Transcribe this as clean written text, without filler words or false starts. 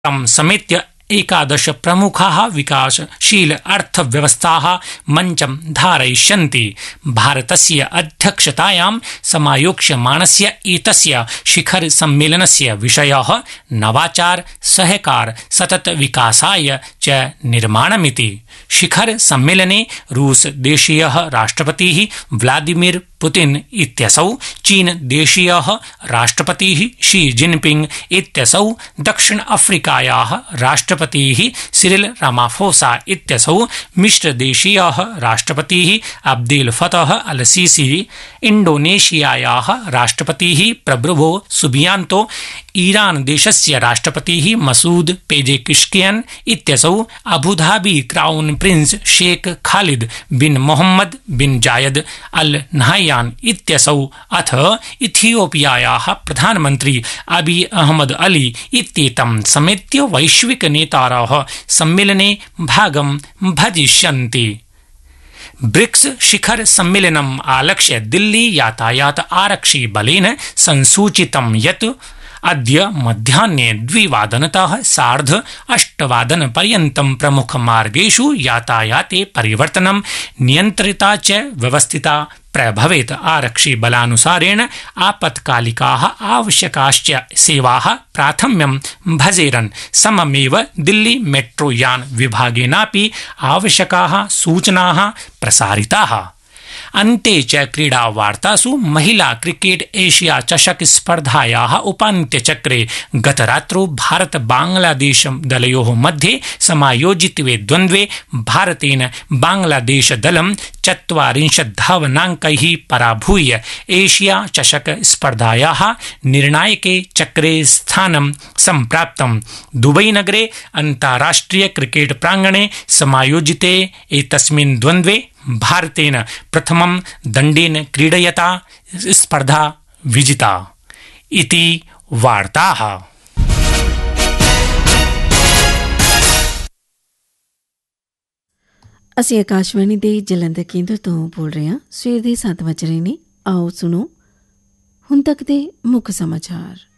तं समेत्य 11 प्रमुखाः विकासशील अर्थव्यवस्थाः मञ्चं धारयिष्यन्ति। भारतस्य अध्यक्षतायां समायोक्ष्यमाणस्य एतस्य शिखर सम्मेलनस्य विषयः नवाचार, सहकार, सतत विकासाय च निर्माणमिति। शिखर सम्मेलने रूस देशीयः राष्ट्रपतिः व्लादिमीर पुतिन इत्यसौ, चीन देशीयः राष्ट्रपतिः शी जिनपिंग इत्यसौ, दक्षिण अफ्रीकायाः राष्ट्रपतिः सिरिल रामाफोसा इत्यसौ, मिश्र देशीयः राष्ट्रपतिः अब्देल फतह अल सीसी, इंडोनेशियायाः राष्ट्रपतिः प्रबोवो सुबियांतो, ईरान देशस्य राष्ट्रपतिः Masood पेजेकिश्कियन इत्यसौ, Abu Dhabi crown prince Sheikh Khalid बिन मोहम्मद बिन जायद अल नहयान इत्यसौ, अथ इथियोपियायाः प्रधानमंत्री अबी अहमद अली इत्येतं समेत्य वैश्विक नेतारः सम्मेलने भागं भजिष्यन्ति। ब्रिक्स शिखर सम्मेलनम् आलक्ष्य दिल्ली यातायात आरक्षि बलेन संसूचितं यत् अद्य मध्याह्ने 2:00 सार्ध 8:00 पर्यन्तं प्रमुखमार्गेषु यातायाते परिवर्तनं नियन्त्रिता च व्यवस्थिता प्रभवेत्। आरक्षि बलानुसारेण आपत्कालिकाः आवश्यकाश्च सेवाः प्राथम्यं भजेरन्। सममेव दिल्ली मेट्रो यान विभागेनापि आवश्यकाः सूचनाः प्रसारिताः। अन्ते च क्रीडा वार्तासु महिला क्रिकेट एशिया चषक स्पर्धायाः उपान्त्यचक्रे गतरात्रौ भारत बांग्लादेश दलयोः मध्ये समायोजिते द्वन्द्वे भारतेन बांग्लादेश दलं 40 धावनाङ्कैः पराभूय एशिया चषक स्पर्धायाः निर्णायके चक्रे स्थानं सम्प्राप्तम्। दुबई नगरे अन्ताराष्ट्रिय क्रिकेट प्राङ्गणे समायोजिते एतस्मिन् द्वन्द्वे भारतेन प्रथमं दण्डेन क्रीडयता स्पर्धा विजिता इति वार्ताः। ਅਸੀਂ ਆਕਾਸ਼ਵਾਣੀ ਦੇ ਜਲੰਧਰ ਕੇਂਦਰ ਤੋਂ ਬੋਲ ਰਹੇ ਹਾਂ। ਸਵੇਰ ਦੇ 7 ਵਜ ਰਹੇ ਨੇ। ਆਓ ਸੁਣੋ ਹੁਣ ਤੱਕ ਦੇ ਮੁੱਖ ਸਮਾਚਾਰ।